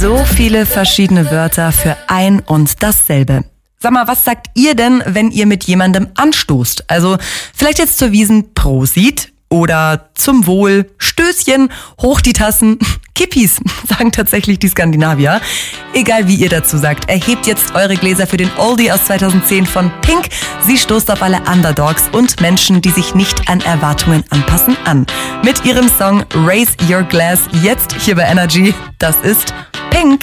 So viele verschiedene Wörter für ein und dasselbe. Sag mal, was sagt ihr denn, wenn ihr mit jemandem anstoßt? Also vielleicht jetzt zur Wiesn Prosit oder zum Wohl, Stößchen, hoch die Tassen, Kippis, sagen tatsächlich die Skandinavier. Egal wie ihr dazu sagt, erhebt jetzt eure Gläser für den Oldie aus 2010 von Pink. Sie stoßt auf alle Underdogs und Menschen, die sich nicht an Erwartungen anpassen, an. Mit ihrem Song Raise Your Glass jetzt hier bei Energy. Das ist Pink.